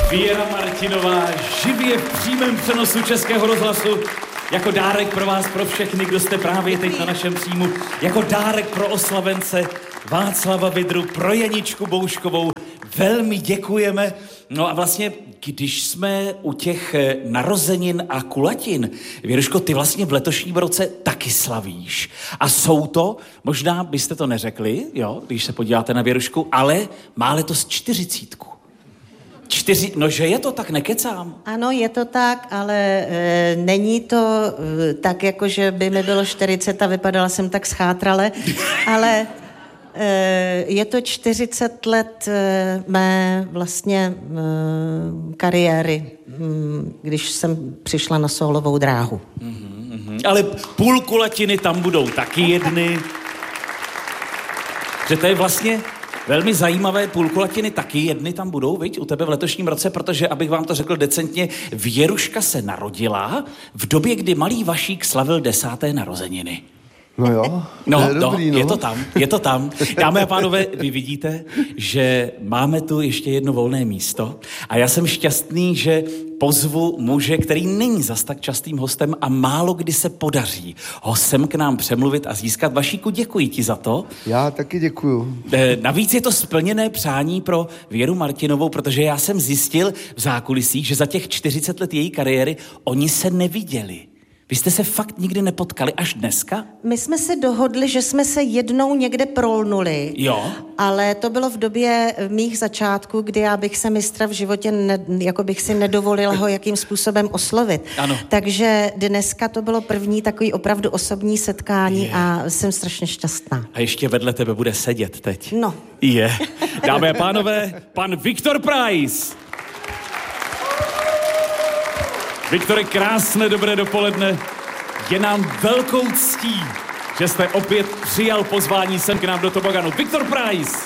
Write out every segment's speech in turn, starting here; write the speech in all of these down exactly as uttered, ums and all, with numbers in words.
Věra Martinová živě v přímém přenosu Českého rozhlasu jako dárek pro vás, pro všechny, kdo jste právě teď na našem příjmu, jako dárek pro oslavence Václava Vydru, pro Janičku Bouškovou. Velmi děkujeme. No a vlastně, když jsme u těch narozenin a kulatin, Věruško, ty vlastně v letošním roce taky slavíš. A jsou to, možná byste to neřekli, jo, když se podíváte na Věrušku, ale má letos čtyřicítku. Čtyři, no že je to tak, nekecám. Ano, je to tak, ale e, není to e, tak, jako že by mi bylo čtyřicet a vypadala jsem tak schátrale, ale e, je to čtyřicet let e, mé vlastně e, kariéry, m, když jsem přišla na sólovou dráhu. Mm-hmm, mm-hmm. Ale půl kulatiny tam budou taky jedny. Že to je vlastně... Velmi zajímavé, půlkulatiny taky jedny tam budou, viď, u tebe v letošním roce, protože, abych vám to řekl decentně, Věruška se narodila v době, kdy malý Vašík slavil desáté narozeniny. No jo, no, to je dobrý, no. Je to tam, je to tam. Dámy a pánové, vy vidíte, že máme tu ještě jedno volné místo a já jsem šťastný, že pozvu muže, který není zas tak častým hostem a málo kdy se podaří ho sem k nám přemluvit a získat. Vašíku, děkuji ti za to. Já taky děkuju. E, navíc je to splněné přání pro Věru Martinovou, protože já jsem zjistil v zákulisích, že za těch čtyřicet let její kariéry oni se neviděli. Vy jste se fakt nikdy nepotkali až dneska? My jsme se dohodli, že jsme se jednou někde prolnuli. Jo. Ale to bylo v době mých začátků, kdy já bych se mistra v životě, ne, jako bych si nedovolila ho jakým způsobem oslovit. Ano. Takže dneska to bylo první takový opravdu osobní setkání je. A jsem strašně šťastná. A ještě vedle tebe bude sedět teď. No. Je. Dámy a pánové, pan Viktor Preiss. Viktore, krásné dobré dopoledne. Je nám velkou ctí, že jste opět přijal pozvání sem k nám do Toboganu. Viktor Preiss.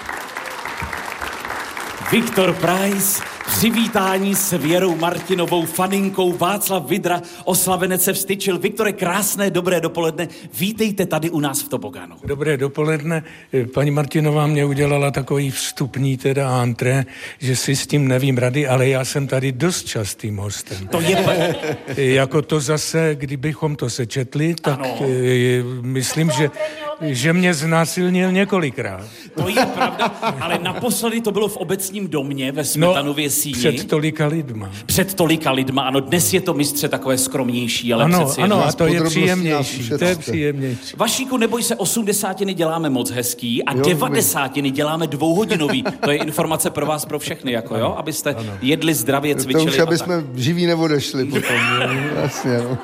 Viktor Preiss, přivítání s Věrou Martinovou, faninkou Václav Vydra, oslavenec se vstyčil. Viktore, krásné dobré dopoledne. Vítejte tady u nás v Toboganu. Dobré dopoledne. Paní Martinová mě udělala takový vstupní teda antré, že si s tím nevím rady, ale já jsem tady dost častým hostem. To je... Jako to zase, kdybychom to sečetli, tak je, myslím, že, že mě znásilnil několikrát. To je pravda, ale naposledy to bylo v obecním domě ve Smetanově síni. Před tolika lidma. Před tolika lidma, ano, dnes je to, mistře, takové skromnější, ale ano, přeci... Ano, a to je příjemnější, to je příjemnější. Vašíku, neboj se, osmdesátiny děláme moc hezký a jo, devadesátiny děláme dvouhodinový. To je informace pro vás, pro všechny, jako jo, abyste ano. jedli zdravě, cvičili. To už, aby jsme živí neodešli potom. Jasně, no.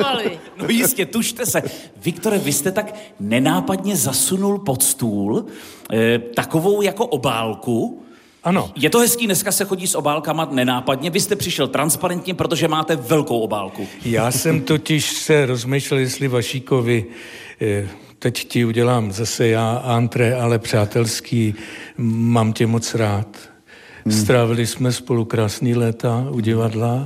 No jistě, tužte se. Viktore, vy jste tak nenápadně zasunul pod stůl eh, takovou jako obálku. Ano. Je to hezký, dneska se chodí s obálkama nenápadně. Vy jste přišel transparentně, protože máte velkou obálku. Já jsem totiž se rozmýšlel, jestli Vašíkovi, eh, teď ti udělám zase já antré, ale přátelský, mám tě moc rád. Hmm. Strávili jsme spolu krásný léta u divadla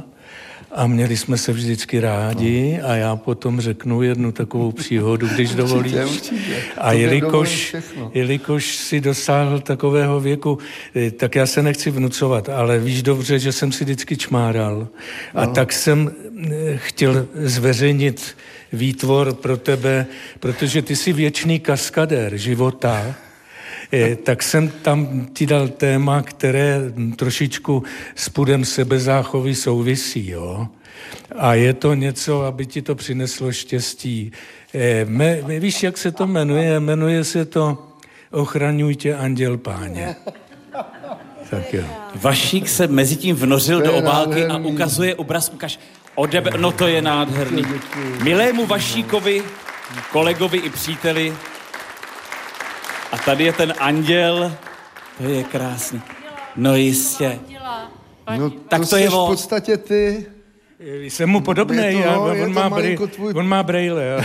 a měli jsme se vždycky rádi a já potom řeknu jednu takovou příhodu, když dovolíš. Určitě, určitě. A jelikož, jelikož si dosáhl takového věku, tak já se nechci vnucovat, ale víš dobře, že jsem si vždycky čmáral. A no. tak jsem chtěl zveřejnit výtvor pro tebe, protože ty jsi věčný kaskadér života. Eh, tak jsem tam ti dal téma, které trošičku s pudem sebezáchovy souvisí, jo. A je to něco, aby ti to přineslo štěstí. Eh, me, víš, jak se to jmenuje? Jmenuje se to Ochraňuj tě, anděl páně. Tak jo. Vašík se mezi tím vnořil do obálky a ukazuje obraz, ukaž. Odebe... No to je nádherný. Milému Vašíkovi, kolegovi i příteli. A tady je ten anděl, to je krásný. No jistě. No, tak to, to je v podstatě ty. Jsem mu podobnej, to, já, no, on, má brý, tvůj... on má brejle.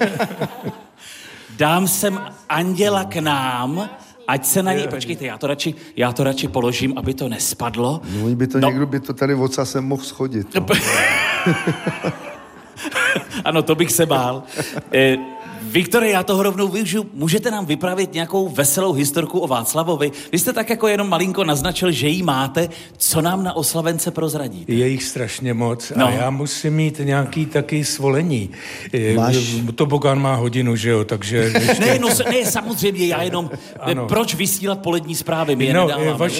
Dám sem anděla k nám, ať se na něj, počkejte, já to radši, já to radši položím, aby to nespadlo. No, by to no. někdo by to tady ocasem mohl schodit. No. Ano, to bych se bál. Eh, Viktore, já toho rovnou využiju. Můžete nám vyprávět nějakou veselou historku o Václavovi? Vy jste tak jako jenom malinko naznačil, že jí máte. Co nám na oslavence prozradíte? Je jich strašně moc no. a já musím mít nějaký taky svolení. Máš... Tobogán má hodinu, že jo, takže... Ještě... ne, no, ne, samozřejmě, já jenom... Ano. Proč vysílat polední zprávy? My je no, nedáváme. vaši